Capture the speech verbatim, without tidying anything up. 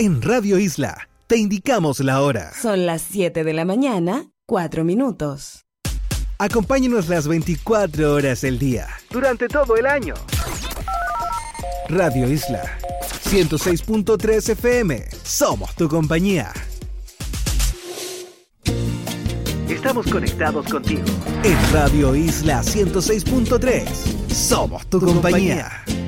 En Radio Isla, te indicamos la hora. Son las siete de la mañana, cuatro minutos. Acompáñenos las veinticuatro horas del día, durante todo el año. Radio Isla, ciento seis punto tres F M. Somos tu compañía. Estamos conectados contigo. En Radio Isla ciento seis punto tres. Somos tu compañía.